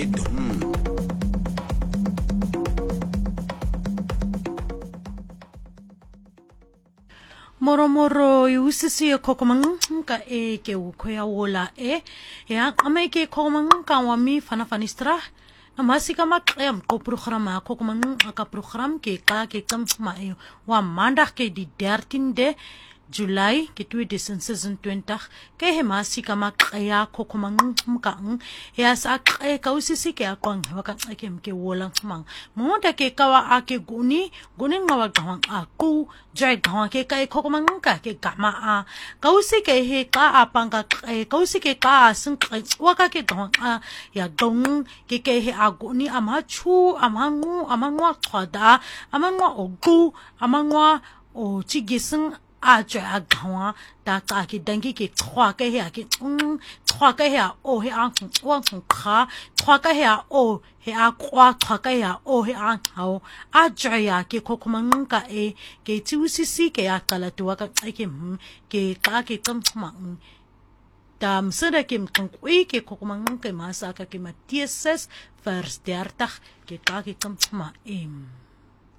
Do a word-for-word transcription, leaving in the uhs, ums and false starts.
Moro moro usisi kokomanga e ke ukoya wola e ya ame ke kokomanga wa mi fana fanistra na masika makem ko programa kokomanga ka program ke ka ke kamma e wa maandag ke die dertiende July ke tweede twintig ke he masika makaya kokomanga ya sa ke ka usisi ke akwang wa ka ke ke wola mang moda ke kawa ake guni guni ngawa gawang aku jai gawang ke kai kokomanga ke kama a kausi ke he ka apanga kausi ke ka sing waka ke gawang a ya dong ke ke he aguni ama chu amangu amangwa khada amangwa ogu amangwa o chigising a jwa gawa ta ka ke dangi ke khwa ke he ke khwa ke he o he an wa kha khwa ke he o he a kwa khwa ke he o he an hao a jwa ya ke kokomanga e ke tiusisi ke ya kala tuwa ka ke ke ka ke tsamma tam sida ke mkwi ke kokomanga ke masaka ke Matteus ses vers dertig ke ka ke tsamma em